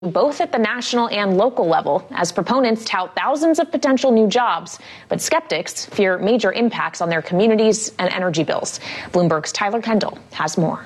both at the national and local level, as proponents tout thousands of potential new jobs, but skeptics fear major impacts on their communities and energy bills. Bloomberg's Tyler Kendall has more.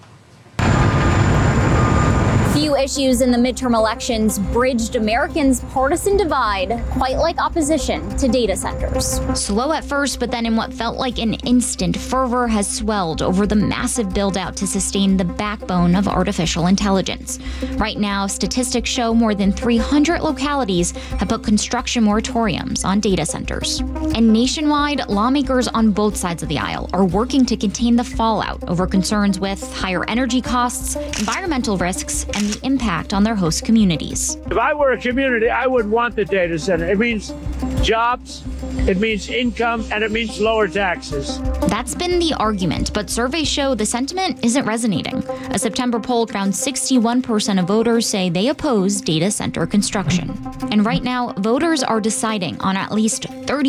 Few issues in the midterm elections bridged Americans' partisan divide quite like opposition to data centers. Slow at first, but then in what felt like an instant, fervor has swelled over the massive build-out to sustain the backbone of artificial intelligence. Right now, statistics show more than 300 localities have put construction moratoriums on data centers. And nationwide, lawmakers on both sides of the aisle are working to contain the fallout over concerns with higher energy costs, environmental risks, and the impact on their host communities. If I were a community, I would want the data center. It means jobs, it means income, and it means lower taxes. That's been the argument, but surveys show the sentiment isn't resonating. A September poll found 61% of voters say they oppose data center construction. And right now, voters are deciding on at least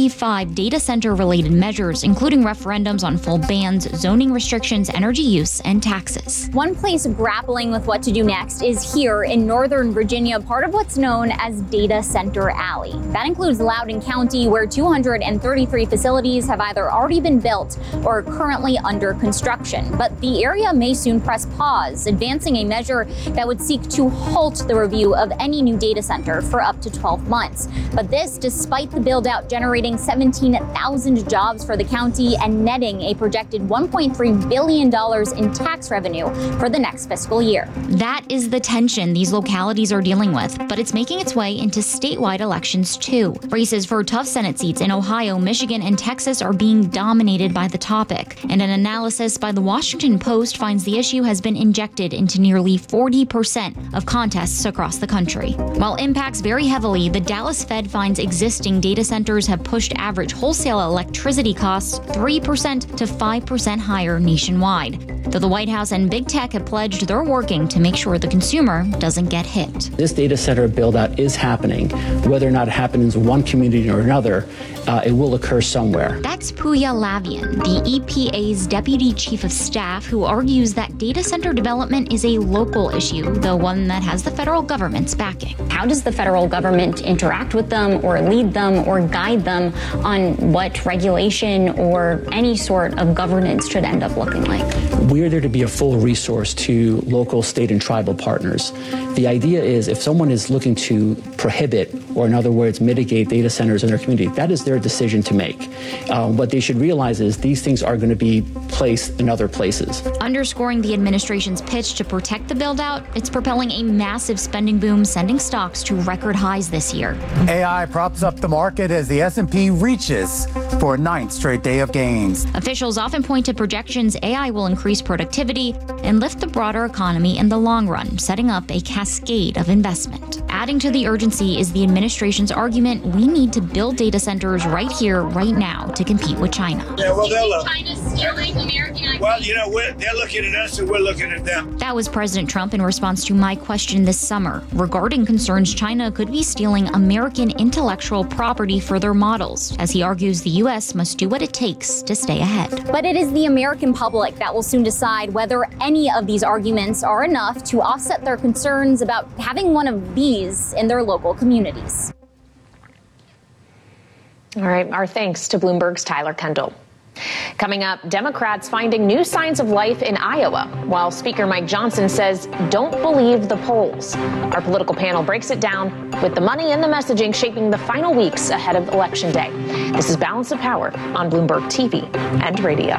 35 data center-related measures, including referendums on full bans, zoning restrictions, energy use, and taxes. One place grappling with what to do next is here in Northern Virginia, part of what's known as Data Center Alley. That includes Loudoun County, where 233 facilities have either already been built or are currently under construction. But the area may soon press pause, advancing a measure that would seek to halt the review of any new data center for up to 12 months. But this, despite the build-out generating 17,000 jobs for the county and netting a projected $1.3 billion in tax revenue for the next fiscal year. That is the tension these localities are dealing with, but it's making its way into statewide elections too. Races for tough Senate seats in Ohio, Michigan, and Texas are being dominated by the topic. And an analysis by the Washington Post finds the issue has been injected into nearly 40% of contests across the country. While impacts vary heavily, the Dallas Fed finds existing data centers have pushed average wholesale electricity costs 3% to 5% higher nationwide. Though the White House and big tech have pledged they're working to make sure the consumer doesn't get hit. This data center build-out is happening. Whether or not it happens in one community or another, it will occur somewhere. That's Pooya Lavian, the EPA's Deputy Chief of Staff, who argues that data center development is a local issue, though one that has the federal government's backing. How does the federal government interact with them or lead them or guide them on what regulation or any sort of governance should end up looking like? We're there to be a full resource to local, state, and tribal partners. The idea is if someone is looking to prohibit, or in other words, mitigate data centers in their community, that is their decision to make. What they should realize is these things are going to be placed in other places. Underscoring the administration's pitch to protect the build-out, it's propelling a massive spending boom, sending stocks to record highs this year. AI props up the market as the S&P reaches for a ninth straight day of gains. Officials often point to projections AI will increase productivity and lift the broader economy in the long run, setting up a cascade of investment. Adding to the urgency is the administration's argument we need to build data centers right here, right now, to compete with China. Yeah, well, China's stealing American IP. well, they're looking at us and we're looking at them. That was President Trump in response to my question this summer regarding concerns China could be stealing American intellectual property for their models, as he argues the U.S. must do what it takes to stay ahead. But it is the American public that will soon decide whether any of these arguments are enough to offset their concerns about having one of these in their local communities. All right, our thanks to Bloomberg's Tyler Kendall. Coming up, Democrats finding new signs of life in Iowa, while Speaker Mike Johnson says, don't believe the polls. Our political panel breaks it down with the money and the messaging shaping the final weeks ahead of Election Day. This is Balance of Power on Bloomberg TV and radio.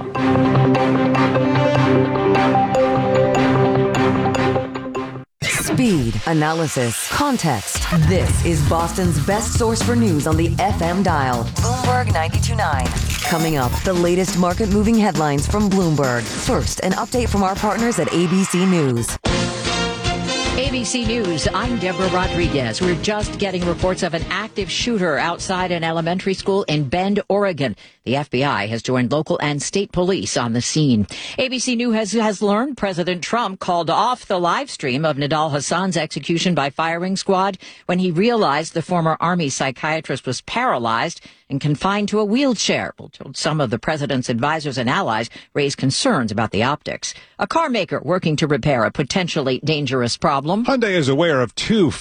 Speed, analysis, context. This is Boston's best source for news on the FM dial. Bloomberg 92.9. Coming up, the latest market-moving headlines from Bloomberg. First, an update from our partners at ABC News. ABC News, I'm Deborah Rodriguez. We're just getting reports of an active shooter outside an elementary school in Bend, Oregon. The FBI has joined local and state police on the scene. ABC News has learned President Trump called off the live stream of Nidal Hassan's execution by firing squad when he realized the former Army psychiatrist was paralyzed and confined to a wheelchair. Some of the president's advisors and allies raised concerns about the optics. A car maker working to repair a potentially dangerous problem Hyundai is aware of two